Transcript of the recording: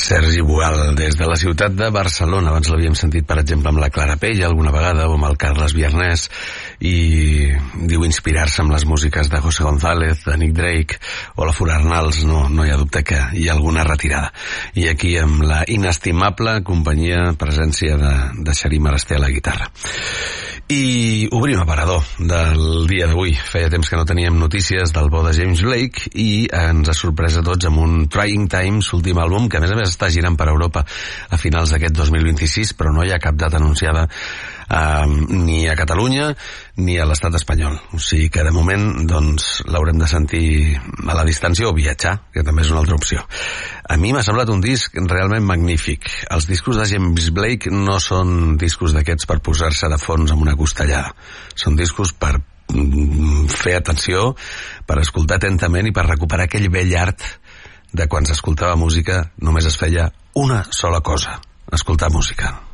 Sergi Bual, des de la ciutat de Barcelona. Abans l'havíem sentit, per exemple, amb la Clara Pell alguna vegada, o amb el Carles Biernès, i diu inspirar-se amb les músiques de José González, de Nick Drake o la Fura Arnals. No hi ha dubte que hi ha alguna retirada. I aquí amb la inestimable companyia, presència de Xarí Marasté a la guitarra. I obrim aparador del dia d'avui. Feia temps que no teníem notícies del bo de James Blake i ens ha sorprès a tots amb un Trying Times, últim àlbum, que a més està girant per Europa a finals d'aquest 2026, però no hi ha cap data anunciada ni a Catalunya ni a l'estat espanyol. O sigui que de moment doncs l'haurem de sentir a la distància o viatjar, que també és una altra opció. A mi m'ha semblat un disc realment magnífic. Els discos de James Blake no són discos d'aquests per posar-se de fons amb una costellada. Són discos per fer atenció, per escoltar atentament i per recuperar aquell vell art de quan s'escoltava música només es feia una sola cosa: escoltar música.